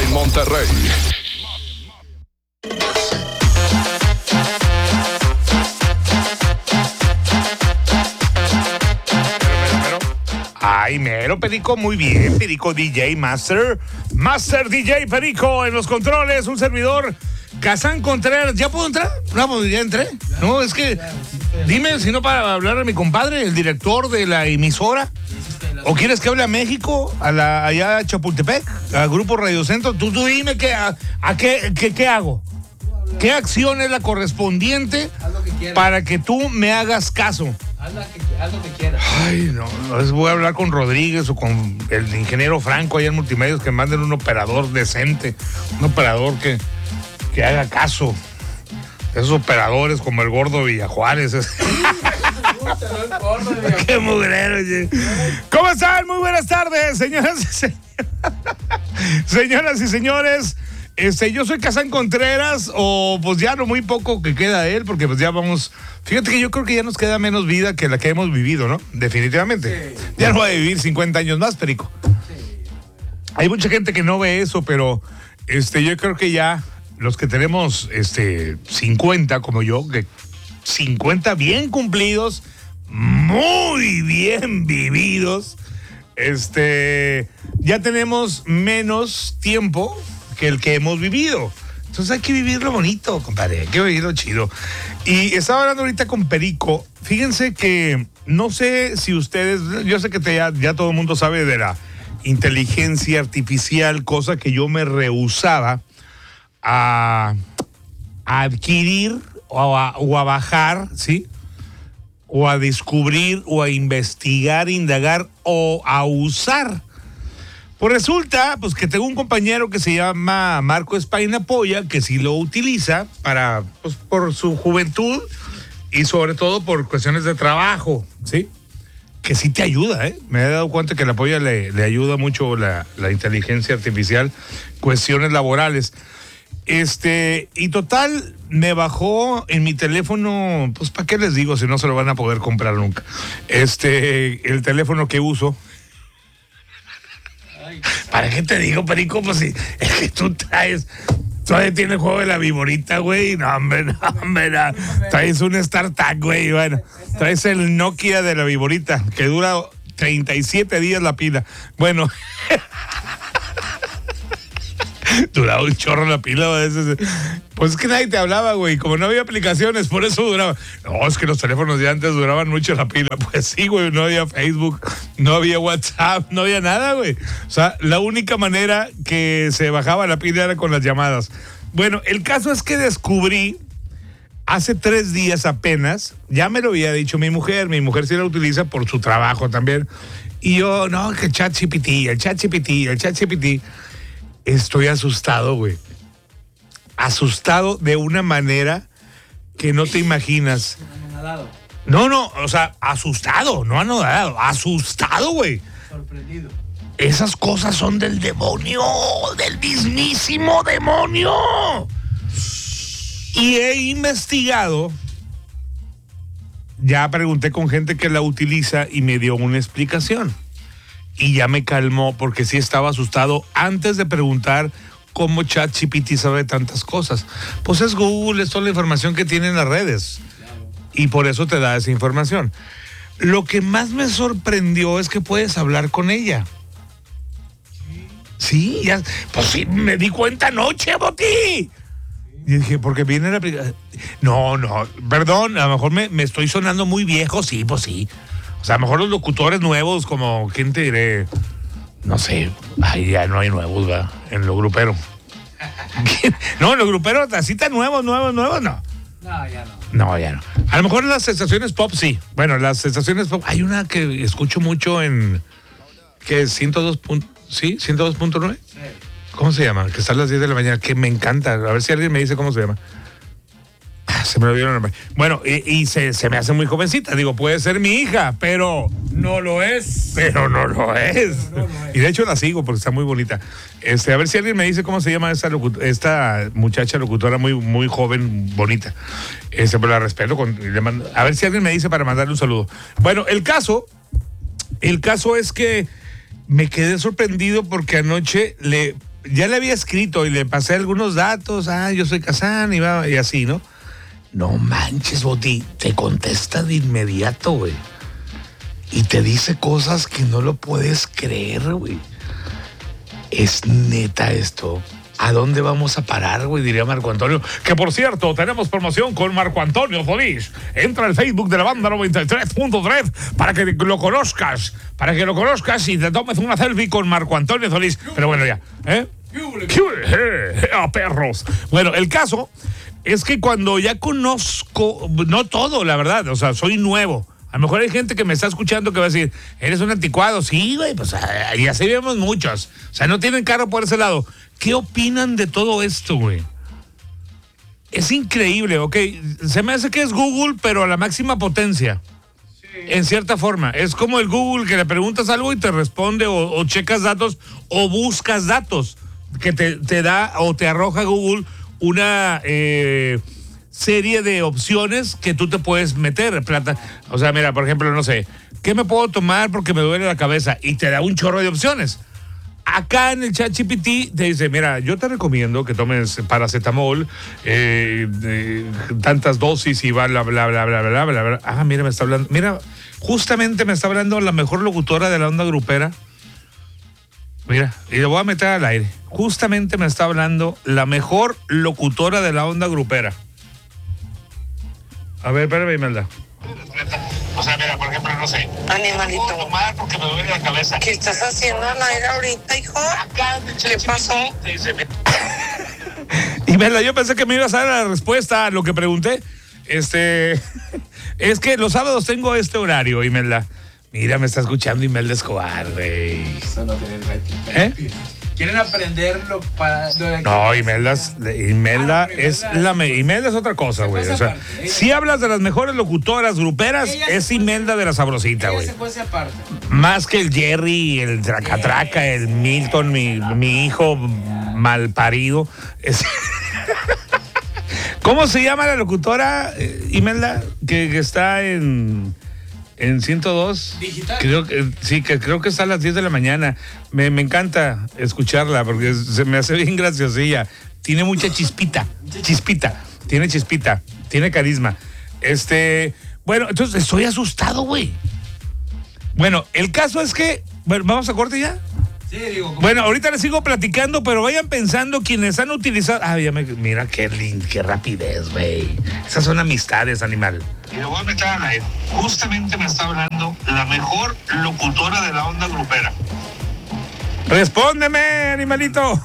en Monterrey. Ay, mero, Perico, muy bien. Perico DJ Master DJ Perico en los controles, un servidor. Kazán Contreras, ¿ya puedo entrar? No, pues ya entré. No, es que, dime, si no para hablar a mi compadre, el director de la emisora. ¿O quieres que hable a México, allá a Chapultepec, al Grupo Radio Centro? Tú dime qué hago. ¿Qué acción es la correspondiente para que tú me hagas caso? Haz lo que quieras. Ay, no, voy a hablar con Rodríguez o con el ingeniero Franco allá en Multimedios que manden un operador decente, un operador que haga caso. Esos operadores como el Gordo Villajuárez. Qué mugrero, oye. ¿Cómo están? Muy buenas tardes, señoras y señores. Señoras y señores. Yo soy Kazán Contreras, o pues ya no muy poco que queda de él, porque pues ya vamos. Fíjate que yo creo que ya nos queda menos vida que la que hemos vivido, ¿no? Definitivamente. Sí. Ya no va a vivir 50 años más, Perico. Sí. Hay mucha gente que no ve eso, pero yo creo que ya los que tenemos 50 como yo, que 50 bien cumplidos, muy bien vividos, ya tenemos menos tiempo que el que hemos vivido. Entonces hay que vivirlo bonito, compadre, hay que vivirlo chido. Y estaba hablando ahorita con Perico. Fíjense que no sé si ustedes, yo sé que ya todo el mundo sabe de la inteligencia artificial, cosa que yo me rehusaba a adquirir o a bajar, ¿sí? O a descubrir o a investigar, indagar o a usar. Pues resulta, pues, que tengo un compañero que se llama Marco Espainapoya, que sí lo utiliza pues, por su juventud y sobre todo por cuestiones de trabajo, ¿sí? Que sí te ayuda, ¿eh? Me he dado cuenta que la polla le ayuda mucho la inteligencia artificial, cuestiones laborales. Y total, me bajó en mi teléfono, pues, ¿para qué les digo si no se lo van a poder comprar nunca? El teléfono que uso. ¿Para qué te digo, Perico? Pues sí, es que tú todavía tienes el juego de la viborita, güey. No, hombre. Traes un StarTAC, güey. Bueno, traes el Nokia de la viborita, que dura 37 días la pila. Bueno. Duraba un chorro la pila a veces. Pues es que nadie te hablaba, güey. Como no había aplicaciones, por eso duraba. No, es que los teléfonos de antes duraban mucho la pila. Pues sí, güey, no había Facebook, no había WhatsApp, no había nada, güey. O sea, la única manera que se bajaba la pila era con las llamadas. Bueno, el caso es que descubrí hace 3 días apenas, ya me lo había dicho mi mujer sí la utiliza por su trabajo también. Y yo, no, que el ChatGPT. Estoy asustado, güey. Asustado de una manera que no te imaginas. No, o sea, asustado, no anodado. Asustado, güey. Sorprendido. Esas cosas son del demonio, del mismísimo demonio. Y he investigado. Ya pregunté con gente que la utiliza y me dio una explicación. Y ya me calmó porque sí estaba asustado antes de preguntar cómo ChatGPT sabe tantas cosas. Pues es Google, es toda la información que tiene en las redes. Y por eso te da esa información. Lo que más me sorprendió es que puedes hablar con ella. Sí, ya, pues sí, me di cuenta anoche, Boti. Y dije, porque viene la aplicación. No, perdón, a lo mejor me estoy sonando muy viejo, sí, pues sí. O sea, a lo mejor los locutores nuevos, como, ¿quién te diré? No sé, ay, ya no hay nuevos, ¿verdad? En lo grupero. No, en lo grupero, así tan nuevos, no. No, ya no. No, ya no. A lo mejor en las estaciones pop, sí. Bueno, las estaciones pop, hay una que escucho mucho en, ¿qué es? 102.9. Sí. ¿Cómo se llama? Que está a las 10 de la mañana, que me encanta. A ver si alguien me dice cómo se llama. Se me olvidó el nombre. Bueno, y se me hace muy jovencita. Digo, puede ser mi hija, pero no lo es. Pero no lo es. Y de hecho la sigo porque está muy bonita. A ver si alguien me dice cómo se llama esta muchacha locutora muy, muy joven, bonita. Pero la respeto. A ver si alguien me dice para mandarle un saludo. Bueno, el caso es que me quedé sorprendido porque anoche ya le había escrito y le pasé algunos datos. Yo soy Kazán y así, ¿no? No manches, Boti, te contesta de inmediato, güey. Y te dice cosas que no lo puedes creer, güey. Es neta esto. ¿A dónde vamos a parar, güey? Diría Marco Antonio. Que por cierto, tenemos promoción con Marco Antonio Solís. Entra al Facebook de la banda 93.3 para que lo conozcas. Para que lo conozcas y te tomes una selfie con Marco Antonio Solís. Pero bueno, ya. ¡A perros! Bueno, el caso es que cuando ya conozco, no todo, la verdad, o sea, soy nuevo. A lo mejor hay gente que me está escuchando que va a decir, eres un anticuado. Sí, güey, pues ya así vemos muchos. O sea, no tienen carro por ese lado. ¿Qué opinan de todo esto, güey? Es increíble, ok. Se me hace que es Google, pero a la máxima potencia. Sí. En cierta forma. Es como el Google que le preguntas algo y te responde o checas datos o buscas datos que te da o te arroja Google una serie de opciones que tú te puedes meter. O sea, mira, por ejemplo, no sé, ¿qué me puedo tomar porque me duele la cabeza? Y te da un chorro de opciones. Acá en el ChatGPT te dice, mira, yo te recomiendo que tomes paracetamol, tantas dosis y bla, bla, bla, bla, bla, bla, bla, bla. Mira, me está hablando, mira, justamente me está hablando la mejor locutora de la onda grupera. Mira, y lo voy a meter al aire. Justamente me está hablando la mejor locutora de la onda grupera. A ver, espérame, Imelda. O sea, mira, por ejemplo, no sé. Animalito. Tomar porque me duele la cabeza. ¿Qué estás haciendo al aire ahorita, hijo? ¿Qué pasó? Imelda, yo pensé que me ibas a dar la respuesta a lo que pregunté. Es que los sábados tengo este horario, Imelda. Mira, me está escuchando Imelda Escobar, güey. Eso no tiene rating. ¿Quieren aprenderlo para...? No, Imelda es otra cosa, güey. O sea, si hablas de las mejores locutoras gruperas, es Imelda de la sabrosita, güey. Más que el Jerry, el Tracatraca, el Milton, mi hijo malparido. ¿Cómo se llama la locutora, Imelda, que está en 102? Digital. Creo que está a las 10 de la mañana. Me encanta escucharla porque se me hace bien graciosilla. Tiene mucha chispita. Tiene chispita. Tiene carisma. Bueno, entonces estoy asustado, güey. Bueno, el caso es que... Bueno, ¿vamos a corte ya? Sí, digo... Bueno, ahorita les sigo platicando, pero vayan pensando quienes han utilizado... Mira qué rapidez, güey. Esas son amistades, animal. Y lo voy a meter al aire. Justamente me está hablando la mejor locutora de la onda grupera. Respóndeme, animalito.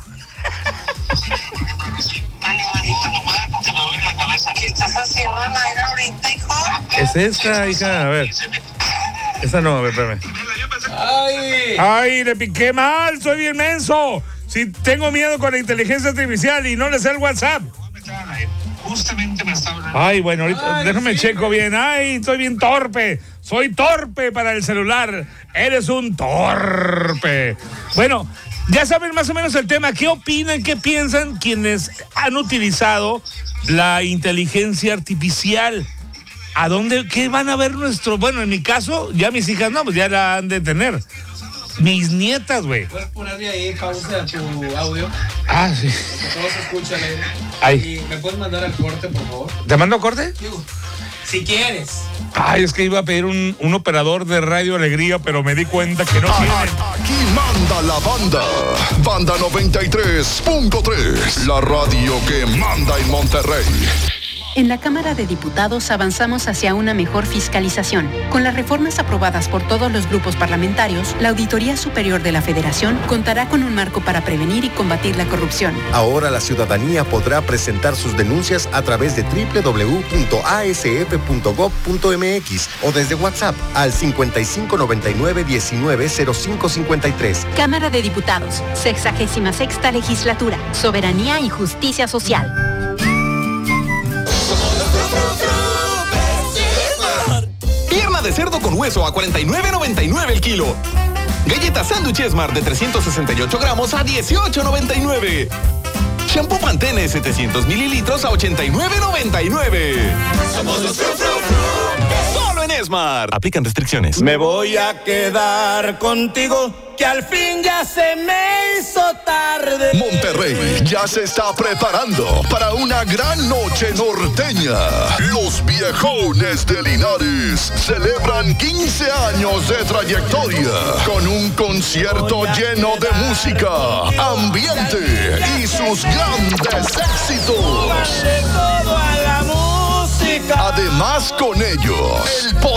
¿Qué estás haciendo al aire ahorita, hijo? Es esta, hija, a ver. Esa no, a ver, espérame. ¡Ay, le piqué mal! ¡Soy bien menso! Si tengo miedo con la inteligencia artificial y no le sé el WhatsApp. Justamente me está hablando. Ay, bueno, ahorita déjame checo bien. Ay, estoy bien torpe. Soy torpe para el celular. Eres un torpe. Bueno, ya saben más o menos el tema. ¿Qué opinan, qué piensan quienes han utilizado la inteligencia artificial? ¿A dónde, qué van a ver nuestros? Bueno, en mi caso, ya mis hijas no, pues ya la han de tener. Mis nietas, güey. ¿Puedes ponerle ahí pausa a tu audio? Sí. Porque todos escuchan ahí. Ay. ¿Y me puedes mandar al corte, por favor? ¿Te mando corte? Digo, si quieres. Es que iba a pedir un operador de Radio Alegría, pero me di cuenta que no tiene. Aquí manda la banda. Banda 93.3. La radio que manda en Monterrey. En la Cámara de Diputados avanzamos hacia una mejor fiscalización. Con las reformas aprobadas por todos los grupos parlamentarios, la Auditoría Superior de la Federación contará con un marco para prevenir y combatir la corrupción. Ahora la ciudadanía podrá presentar sus denuncias a través de www.asf.gov.mx o desde WhatsApp al 5599-190553. Cámara de Diputados, 66ª Legislatura, Soberanía y Justicia Social. Pierna de cerdo con hueso a $49.99 el kilo. Galleta sándwich Esmar de 368 gramos a $18.99. Shampoo Pantene 700 mililitros a $89.99. Somos los Fru Fru Fru. Solo en Chesmar. Aplican restricciones. Me voy a quedar contigo, que al fin ya se me hizo tarde. Monterrey ya se está preparando para una gran noche norteña. Los viejones de Linares celebran 15 años de trayectoria con un concierto lleno de música, ambiente y sus grandes éxitos. Todo a la música. Además, con ellos, el